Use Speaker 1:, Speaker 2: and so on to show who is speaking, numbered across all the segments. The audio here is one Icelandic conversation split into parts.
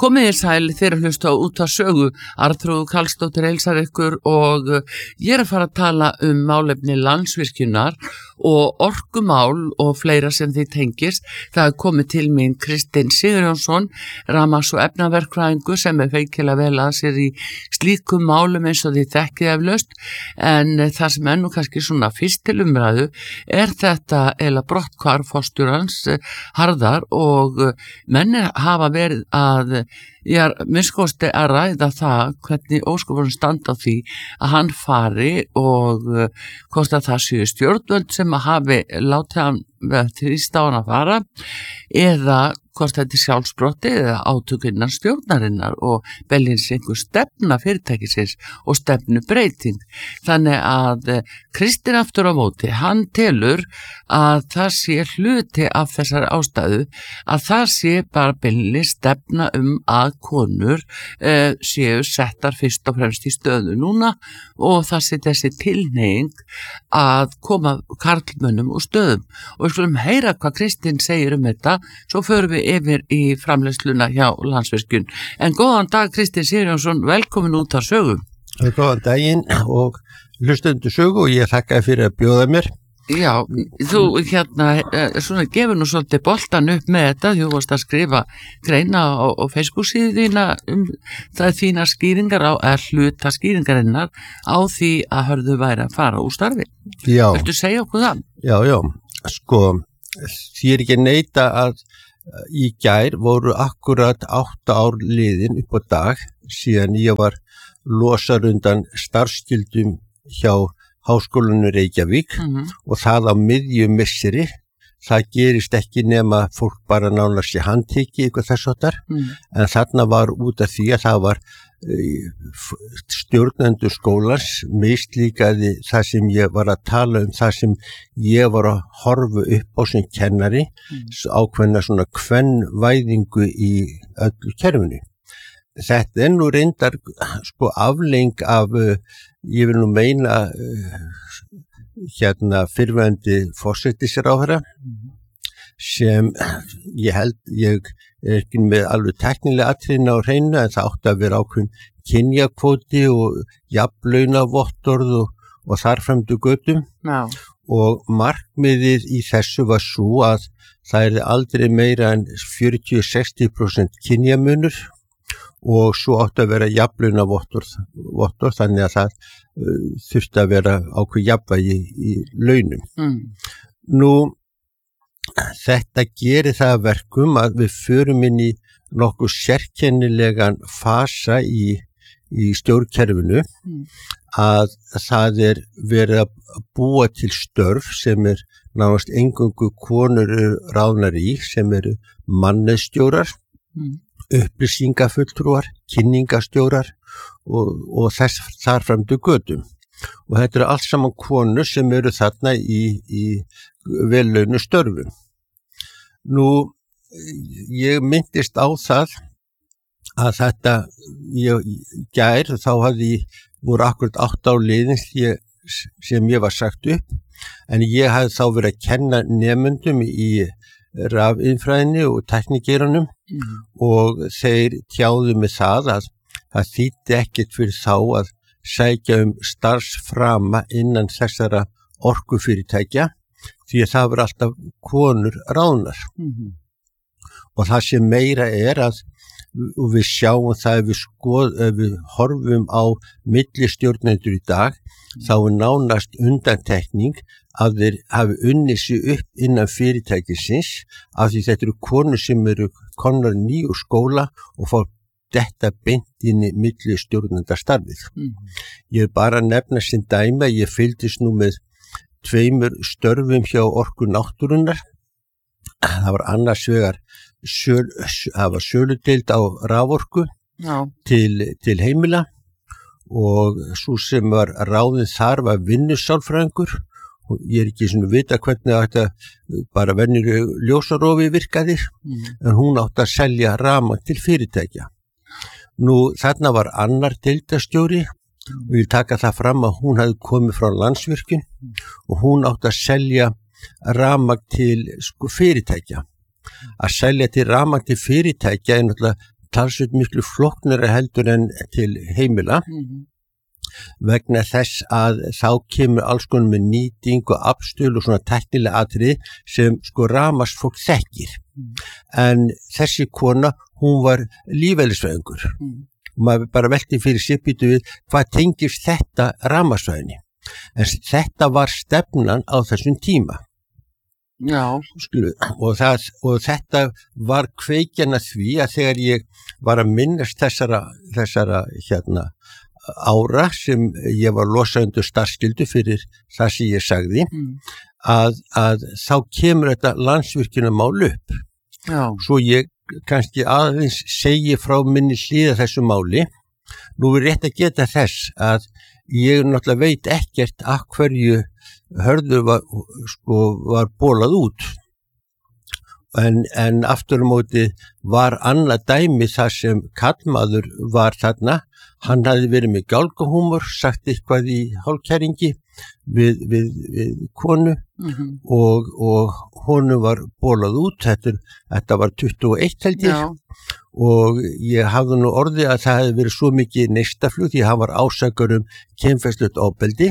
Speaker 1: Komið þér sæl þegar hlusta á út af sögu. Arnþrúður Karlsdóttir heilsar ykkur og ég að fara að tala málefni Landsvirkjunar og orkumál og fleira sem því tengist. Það komið til mín Kristinn Sigurjónsson, rafmagns- og efnaverkfræðingur sem feikilega vel að sér í slíkum málum eins og því þekkið eflaust, en það sem nú kannski svona fyrst til umræðu þetta eða brotthvarf forstjórans Harðar og menn hafa verið að minnst að ræða það hvernig óskopunum standa á því að hann fari og hvort að það séu stjórnvöld sem að hafi látið hann þrýst á hann að fara eða hvort þetta sjálfsbrotti eða átökunnar stjórnarinnar og beljins einhver stefna fyrirtækisins og stefnu breyting. Þannig að Kristinn aftur á móti, hann telur að það sé hluti af þessari ástæðu að það sé bara beljins stefna að konur séu settar fyrst og fremst í stöðu núna og það sé þessi tilhneiging að koma karlmönnum úr stöðum. Og við skulum heyra hvað Kristinn segir þetta, svo förum við yfir í framleiðsluna hjá Landsvirkjun. En góðan dag Kristinn Sigurjónsson, velkomin út af sögu.
Speaker 2: Góðan daginn og hlustendur sögu og ég þakka fyrir að bjóða mér.
Speaker 1: Já, þú svona gefur nú svolítið boltan upp með þetta, þú varst að skrifa greina á Facebook síðu þína það þína skýringar hluta skýringarinnar á því að Hörður væri að fara úr starfi.
Speaker 2: Já.
Speaker 1: Viltu segja okkur það?
Speaker 2: Já, sko, því ekki neita að í gær voru akkurat 8 ár liðin upp á dag síðan ég var losar undan starfsskildum hjá Háskólanum Reykjavík og það á miðjum misseri. Það gerist ekki nema fólk bara nánast í handteki eitthvað þess áttar, en þarna var út af því að það var stjórnendur skólans mislíkaði það sem ég var að tala það sem ég var að horfa upp á sem kennari, ákveðna svona kvenvæðingu í öllu kerfinu. Þetta nú reyndar sko afleing af, ég vil nú meina fyrrverandi forsætisráðherra sem ég held, ég ekki með alveg teknilega atriðin á hreinu en það átti að vera ákveðin kynjakvóti og jafnlaunavottorð og þarframdu götum.
Speaker 1: Já.
Speaker 2: Og markmiðið í þessu var svo að það aldrei meira en 40-60% kynjamunur og svo átti að vera jafnlaunavottorð þannig að það þurfti að vera ákveð jafnvægi í launum. Nú, þetta gerir það að verkum að við förum inn í nokkuð sérkennilegan fasa í stjórnkerfinu að það verið að búa til störf sem nánast eingöngu konur ráðnar í sem mannauðsstjórar, upplýsingafulltrúar, kynningastjórar og þess þarframdu götum. Og þetta allt saman konur sem þarna í vellaunu störfum. Nú, ég myndist á það að þetta gær, þá voru akkurat 8 ár liðin sem ég var sagt upp, en ég hafði þá verið að kenna nemendum í rafiðnfræðinni og tæknigeiranum og þeir tjáðu með það að það þýddi ekkert fyrir þá að sækja starfsframa innan þessara orkufyrirtækja því að það var alltaf konur ráðnar. Og það sem meira að og við sjáum það ef við horfum á millistjórnendur í dag þá nánast undantekning að þeir hafi unnið sig upp innan fyrirtækisins af því þetta konur sem komnar ný úr skóla og fá þetta beint inn í millistjórnendastarfið. Ég bara nefna sem dæmi að ég fylgdist nú með 2 störfum hjá Orku náttúrunnar. Það var annars vegar það var söludeild á raforku til heimila og svo sem var ráðin þar var vinnusálfræðingur og ég ekki svona vita hvernig þetta bara venjuleg ljósarofi virkaði en hún átti að selja rafmagn til fyrirtækja. Nú þarna var annar deildastjóri og ég taka það fram að hún hafði komið frá Landsvirkjun og hún átti að selja rafmagn til fyrirtækja. Að selja til rafmagn til fyrirtækja náttúrulega talsveit miklu flóknara heldur en til heimila vegna þess að þá kemur alls konar með nýting og afstöð og svona tæknilega atriði sem sko rafmagnsfólk þekkir. En þessi kona, hún var lífeðlisfræðingur. Maður bara velti fyrir sér býtu við hvað tengist þetta rafmagnsfræðinni. En þetta var stefnan á þessum tíma.
Speaker 1: Já.
Speaker 2: Og þetta var kveikjan að því að þegar ég var að minnast þessara ára sem ég var losað undir starfsskyldu fyrir það sem ég sagði að þá kemur þetta Landsvirkjunarmál upp.
Speaker 1: Já.
Speaker 2: Svo ég kannski aðeins segi frá minni hlið þessu máli. Nú er rétt að geta þess að ég náttúrulega veit ekkert af hverju Hörður var bólað út. En aftur á móti var annað dæmi þar sem kallmaður var þarna. Hann hafði verið með gálgahúmor, sagt eitthvað í hálfkæringi við konu og honum var bólað út. Þetta var 21 held ég. Já. Og ég hafði nú orðið að það hefði verið svo mikið neistaflug því hann var ásakar kynferðislegt ofbeldi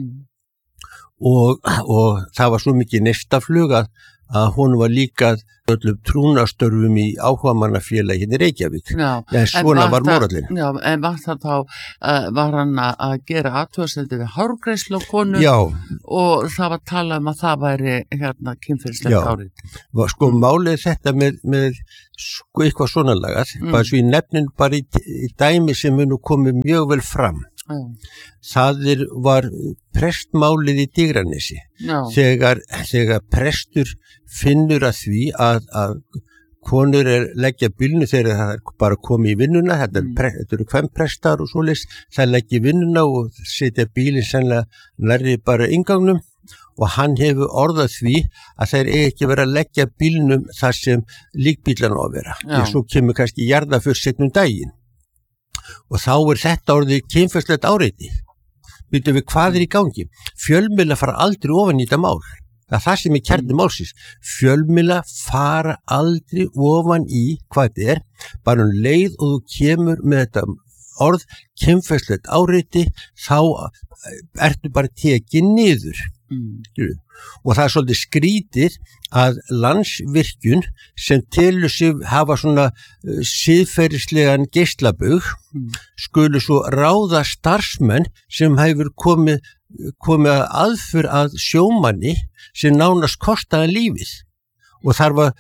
Speaker 2: og það var svo mikið neistaflug að hún var líka öllum trúnastörfum í áhugamannafélagi hérna í Reykjavík.
Speaker 1: Já,
Speaker 2: en svona var morallinn.
Speaker 1: Já, en var það þá, var hann að gera athugasemdir við hárgreiðslu á konu?
Speaker 2: Já. Og
Speaker 1: það var talað að það væri kynferðislegt árið.
Speaker 2: Sko málið þetta með sko eitthvað svona lagað, bara svo í nefnin bara í dæmi sem nú komið mjög vel fram. Það var prestmálið í Digranesi. Þegar prestur finnur að því að konur leggja bílnu þegar það er bara komið í vinnuna, þetta eru kvenprestar og svoleiðis, það leggja í vinnuna og setja bílinn sennilega nærri bara inngangnum og hann hefur orðað því að þeir ekki vera að leggja bílnum þar sem líkbílan á að vera. Og svo kemur kannski jarðaför seinum daginn. Og þá er þetta orðið kynferðislegt áreiti. Býtum við hvað er í gangi? Fjölmiðla fara aldrei ofan í þetta mál. Það er það sem er kjarni málsins. Fjölmiðla fara aldrei ofan í hvað þetta er. Bara leið og þú kemur með þetta orð kynferðislegt áreiti, þá ertu bara tekið niður. Og það er svolítið skrítið að Landsvirkjun sem telur sig hafa svona siðferðislegan geislabug skulu svo ráða starfsmenn sem hefur komið að aðför að sjómanni sem nánast kostaði lífið og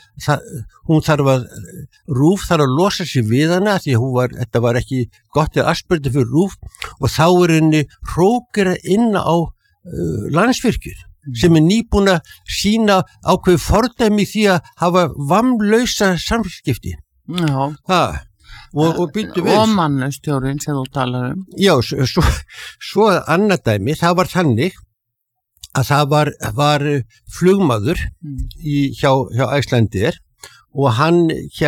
Speaker 2: RÚV þarf að losa sig við hana því að þetta var ekki gott eða aspirti fyrir RÚV og þá er henni hrókera inn á Landsvirkjun sem er nýbúin að sýna ákveðu fordæmi því að hafa vammlausa samskipti.
Speaker 1: Já.
Speaker 2: Og byrju við.
Speaker 1: Og mannustjórinn sem þú talar um.
Speaker 2: Já, svo annað dæmi, það var þannig að það var flugmaður hjá Icelandair og hann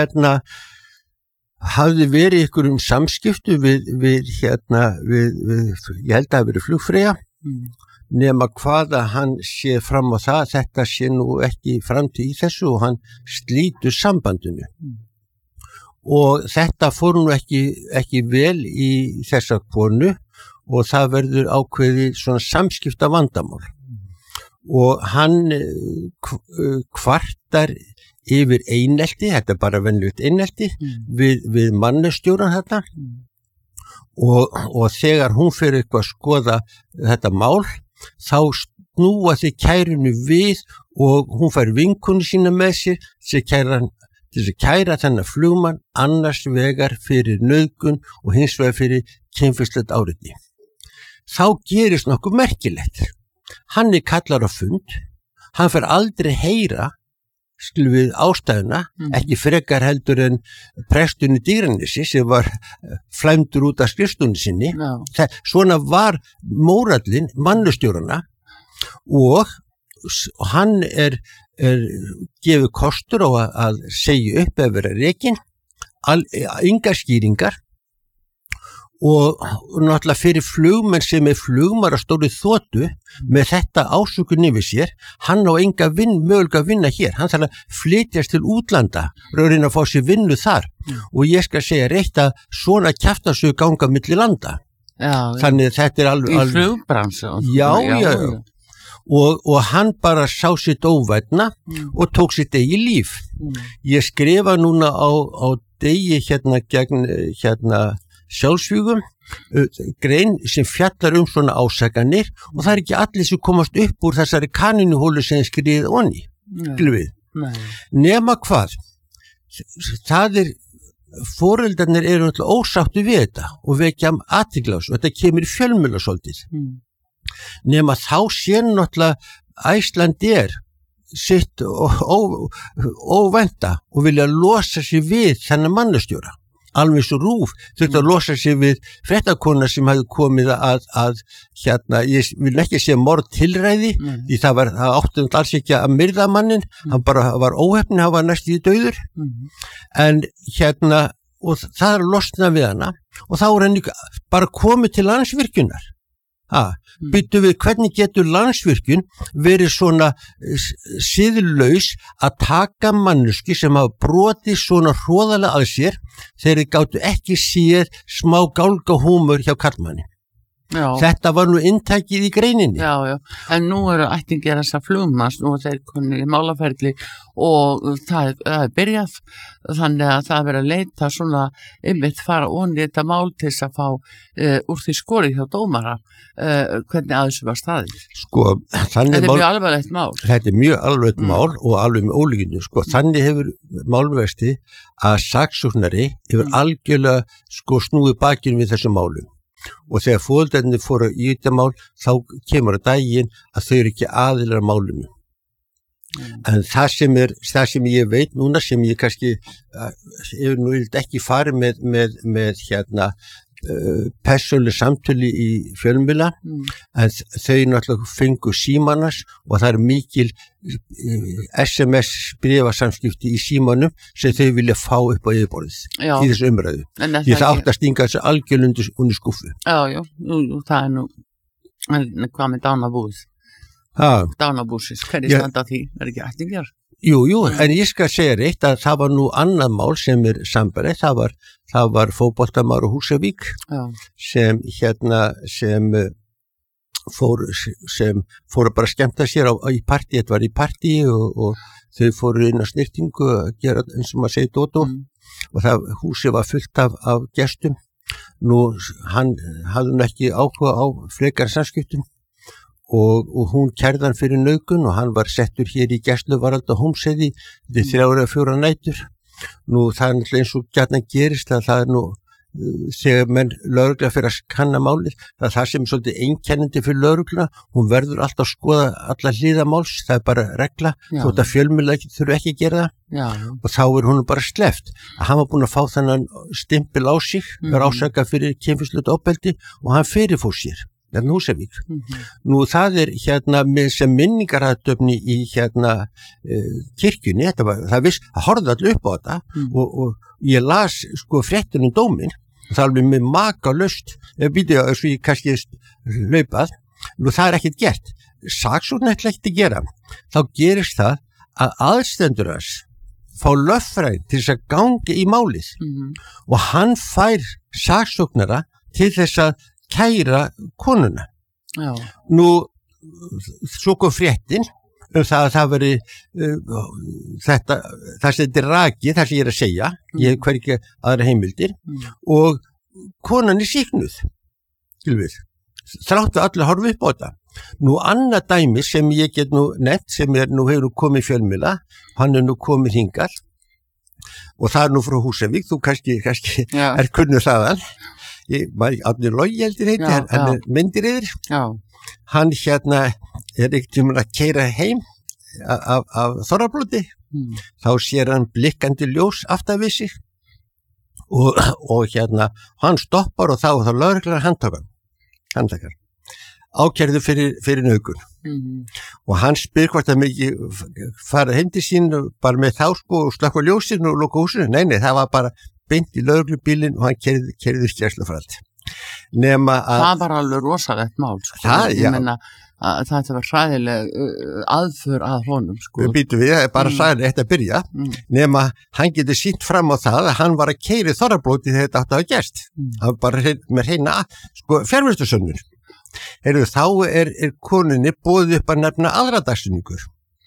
Speaker 2: hafði verið ykkur samskiptu við ég held að hafi verið Flugfreyja nema hvað að hann sé fram á það, þetta sé nú ekki framtíð í þessu og hann slítur sambandinu. Og þetta fór nú ekki vel í þessa konu og það verður ákveðið svona samskipta vandamál. Og hann kvartar yfir einelti, þetta er bara venjulegt einelti, við mannustjóran þetta. Og þegar hún fyrir eitthvað að skoða þetta mál, þá snúa þið kærunu við og hún fær vinkonu sína með sér til þess að kæra þennan flugmann annars vegar fyrir nauðgun og hins vegar fyrir kynferðislegt áreiti. Þá gerist nokkuð merkilegt. Hann er kallar á fund, hann fer aldrei heyra við ástæðuna, ekki frekar heldur en presturinn í Digranesi sem var flæmdur út af skrifstunni sinni. Svona var mórallinn mannustjórana og hann er gefið kostur á að segja upp eða vera rekinn, engar skýringar og náttúrulega fyrir flugmenn sem flugmar að stóri þotu með þetta ásökun yfir sér, hann á enga mögulega að vinna hér, hann þarf að flytjast til útlanda, raunin að fá sér vinnu þar og ég skal segja reitt að svona kjaftasög ganga milli landa.
Speaker 1: Já,
Speaker 2: þannig þetta alveg
Speaker 1: í flugbransu.
Speaker 2: Já. Og hann bara sá sitt óvætna og tók sitt eigi líf. Ég skrifa núna á degi gegn sjálfsvígum grein sem fjallar svona ásakanir og það ekki allir sem komast upp úr þessari kaninuhólu sem skriðið onni. Nema hvað? Það foreldarnir eru náttúrulega ósáttu við þetta og vekja athygli á þessu. Þetta kemur í fjölmiðla svolítið. Nema þá sér náttúrulega Icelandair sitt óvænta og vilja losa sig við þennan mannastjóra. Alveg svo RÚV þurfti að losa sig við fréttakona sem hafði komið að ég vil ekki segja morðtilræði því það átti alls ekki að myrða mannin, hann bara var óheppinn, hann var næst í dauður en og það losna við hana og þá hann bara komið til Landsvirkjunar. Byttu við hvernig getur Landsvirkjun verið svona siðlaus að taka manneski sem hafa brotið svona hroðalega að sér þegar þeir gátu ekki séð smá gálgahúmur hjá karlmanni. Þetta var nú inntækið í greininni.
Speaker 1: Já, en nú eru ættingjar þessa flugmanns og þeir konu í málaferli og það byrjað þannig að það verið að leita svona einmitt fara onni þetta mál til þess að fá úr því skori hjá dómara hvernig að þessu var staðið. Þetta er mjög alvarlegt mál.
Speaker 2: Þetta er mjög alvarlegt mál og alveg með ólíkinu. Þannig hefur málversti að saksóknari hefur algjörlega snúið bakinn við þessum málum. Og þegar foreldrarnir fóru í þetta mál þá kemur að daginn að þau eru ekki aðilar að málinu. En það sem ég veit núna sem ég kannski hefur nú ekki farið með persónuleg samtölu í fjölmiðla en þau náttúrulega fengu símanas og það er mikil SMS bréfasamskipti í símanum sem þau vilja fá upp á yfirborðið í þessu umræðu. Því það átt að stinga þessu algjörlega undir skúffu.
Speaker 1: Já, það er nú hvað með dánabúið? Dánabúsins, hvernig standa því? Er ekki ættingjar?
Speaker 2: Jú, en ég skal segja reitt að það var nú annað mál sem sambarið, það var fótboltamaður á Húsavík sem fóru bara að skemmta sér í partí, þetta var í partí og þau fóru inn á snirtingu að gera eins og maður segir dótó og húsið var fullt af gestum. Nú, hann hafði nú ekki áhuga á frekar samskiptum og hún kærði hann fyrir nauðgun og hann var settur hér í gæsluvarðhald á Hólmsheiði til 3 eða 4 nætur. Nú það er eins og gjarnan gerist að það er nú þegar menn lögregla fyrir að kanna málið, það sem er svolítið einkennandi fyrir lögregluna, hún verður alltaf að skoða alla hliða máls, það er bara regla, þótt að fjölmiðla þurfa ekki að gera það og þá er hún bara sleppt að hann var búin að fá þennan stimpil á sig, var ásakað fyrir kynferðislegt ofbeldi og hann fyrirfór sér. Húsavík. Nú það er sem minningarathöfni í kirkjunni, það horfði allir upp á þetta og ég las fréttin dóminn, það er alveg með makalaust, svo ég kannski hlaupað, nú það er ekkert gert. Saksókn ætla ekkert að gera, þá gerist það að aðstendur hans fá lögfræðing til þess að gangi í málið og hann fær saksóknara til þess að kæra konuna. Nú, svo kom fréttin það veri það sem þetta er rakið, það sem ég er að segja, ég hef hvergi aðra heimildir og konan er sýknuð, þráttu allir horfa upp á þetta. Nú, annað dæmi sem ég get nú nefnt, sem nú hefur komið fjölmiðla, hann er nú komið hingað og það er nú frá Húsavík, þú kannski er kunnur þaðan. Árni Logi heldur heiti, hann er myndir yfir. Hann er ekkert að keyra heim af Þorrablóti, þá sér hann blikkandi ljós aftan við sig og hann stoppar og þá lögreglan handtakar ákærðu fyrir nauðgun og hann spyr hvort að mikið fara heim til sín bara með þá og slökkva ljósin og loka húsinu. Nei, það var bara beint í lögreglubílinn og hann keyrði gæsluvarðhald. nema að
Speaker 1: það var alveg rosalegt mál sko.
Speaker 2: Það, já.
Speaker 1: Ég meina að þetta var hræðileg aðför að honum sko.
Speaker 2: Býtu við, bara sagði eitt að byrja nema hann getur sýnt fram á það að hann var að keyra í Þorrablóti þegar þetta átti að hafa gerst það var bara með hreina sko, fjarvistarsönnur þá er konunni boðið upp að nefna aðradagsinningur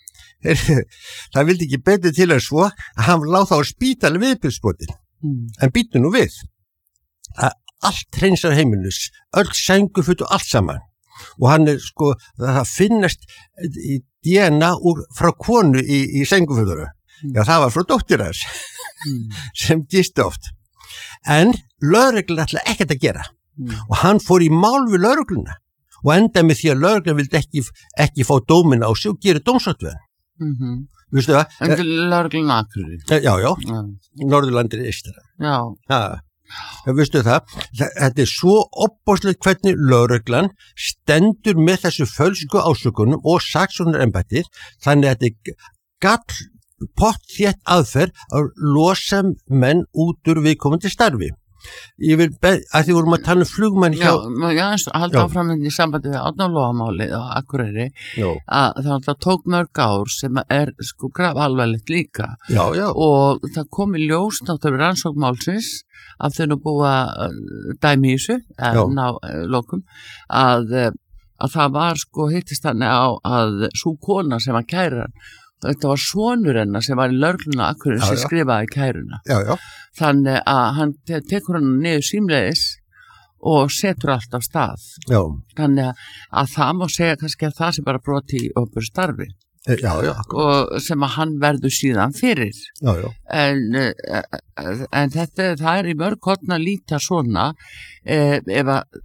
Speaker 2: það vildi ekki betur til að svo að hann láð þá að spítala viðbyrðsbotin en býtu nú við að allt hreinsar heimilus öll sænguföt og allt saman og hann sko, það finnast í DNA frá konu í sængufötuna já, það var frá dóttir hans sem gisti oft en lögreglan ætlaði ekkert að gera og hann fór í mál við lögregluna og endaði með því að lögreglan vildi ekki fá dómin á sig og gera dómsátt við hann Vistu það?
Speaker 1: En lögreglan Akureyri
Speaker 2: Já, Norðurlandir eystara
Speaker 1: Já
Speaker 2: Vistu það? Þetta er svo opbóðslegt hvernig lögreglan stendur með þessu fölsku ásökunum og saksóknarembættið þannig að þetta gall pottþétt aðferð að losa menn út úr viðkomandi starfi. Ég vil að því vorum að tala um flugmann hjá...
Speaker 1: Já, halda áfram í sambandi við átnáðlóðamálið á Akureyri að það tók mörg ár sem er sko grafalvarlegt líka og það kom í ljós náttúrulega rannsóknmálsins af þau nú búa dæmi í þessu ná lokum að það var sko hittist þannig á að sú kona sem var kæran þetta var sonur hennar sem var í lögregluna Akureyri sem skrifaði kæruna þannig að hann tekur hann niður símleiðis og setur allt af stað þannig að það má segja kannski að það sem bara broti í opinberu starfi og sem að hann verður síðan fyrir en það er í mörg horn að líta svona ef að